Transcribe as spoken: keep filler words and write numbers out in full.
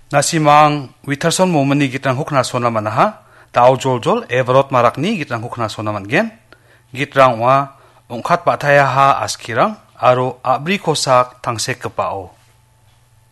Nasimang Witherson momeni gitrang hukna sona manaha tau jol jol Everett marakni gitrang hukna sona mangen gitrang wa ongkhat pathaya ha askirang aro abri kosak tangsek kepao.